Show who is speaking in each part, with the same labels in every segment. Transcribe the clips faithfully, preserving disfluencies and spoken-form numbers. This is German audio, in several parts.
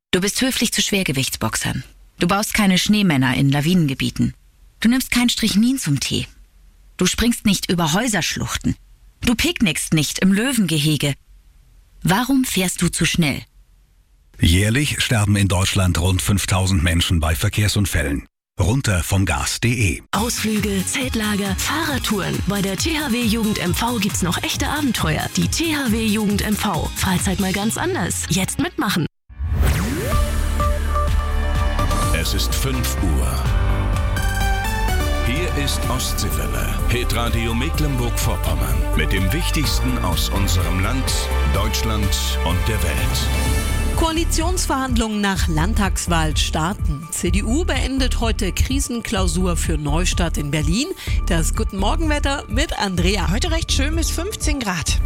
Speaker 1: Du bist höflich zu Schwergewichtsboxern. Du baust keine Schneemänner in Lawinengebieten. Du nimmst kein Strychnin zum Tee. Du springst nicht über Häuserschluchten. Du picknickst nicht im Löwengehege. Warum fährst du zu schnell?
Speaker 2: Jährlich sterben in Deutschland rund fünftausend Menschen bei Verkehrsunfällen. Runter vom Gas punkt de.
Speaker 3: Ausflüge, Zeltlager, Fahrradtouren. Bei der T H W Jugend M V gibt's noch echte Abenteuer. Die T H W Jugend M V. Freizeit mal ganz anders. Jetzt mitmachen.
Speaker 4: Es ist fünf Uhr. Hier ist Ostseewelle, Hitradio Mecklenburg-Vorpommern. Mit dem Wichtigsten aus unserem Land, Deutschland und der Welt.
Speaker 5: Koalitionsverhandlungen nach Landtagswahl starten. C D U beendet heute Krisenklausur für Neustadt in Berlin. Das Guten Morgenwetter mit Andrea.
Speaker 6: Heute recht schön bis fünfzehn Grad.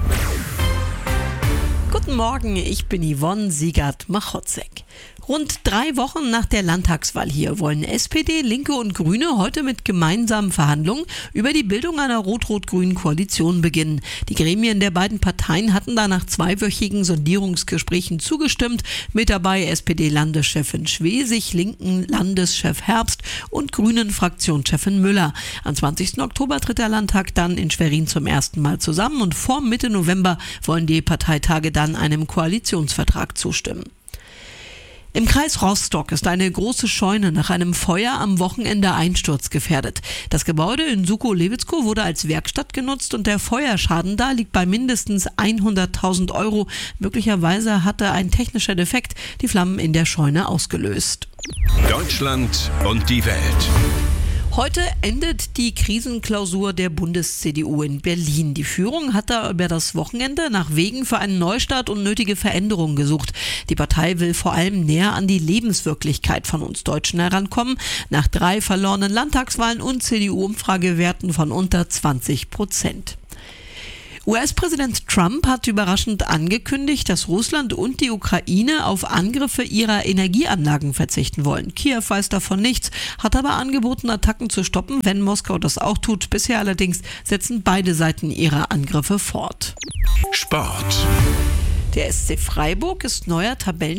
Speaker 5: Guten Morgen, ich bin Yvonne Siegert-Machotzek. Rund drei Wochen nach der Landtagswahl hier wollen S P D, Linke und Grüne heute mit gemeinsamen Verhandlungen über die Bildung einer rot-rot-grünen Koalition beginnen. Die Gremien der beiden Parteien hatten da nach zweiwöchigen Sondierungsgesprächen zugestimmt. Mit dabei S P D-Landeschefin Schwesig, Linken Landeschef Herbst und Grünen Fraktionschefin Müller. Am zwanzigsten Oktober tritt der Landtag dann in Schwerin zum ersten Mal zusammen und vor Mitte November wollen die Parteitage dann einem Koalitionsvertrag zustimmen. Im Kreis Rostock ist eine große Scheune nach einem Feuer am Wochenende einsturzgefährdet. Das Gebäude in Sukow-Lewitzkow wurde als Werkstatt genutzt und der Feuerschaden da liegt bei mindestens hunderttausend Euro. Möglicherweise hatte ein technischer Defekt die Flammen in der Scheune ausgelöst.
Speaker 4: Deutschland und die Welt.
Speaker 5: Heute endet die Krisenklausur der Bundes-C D U in Berlin. Die Führung hat da über das Wochenende nach Wegen für einen Neustart und nötige Veränderungen gesucht. Die Partei will vor allem näher an die Lebenswirklichkeit von uns Deutschen herankommen. Nach drei verlorenen Landtagswahlen und C D U-Umfragewerten von unter zwanzig Prozent. U S-Präsident Trump hat überraschend angekündigt, dass Russland und die Ukraine auf Angriffe ihrer Energieanlagen verzichten wollen. Kiew weiß davon nichts, hat aber angeboten, Attacken zu stoppen, wenn Moskau das auch tut. Bisher allerdings setzen beide Seiten ihre Angriffe fort.
Speaker 4: Sport.
Speaker 5: Der S C Freiburg ist neuer Tabellen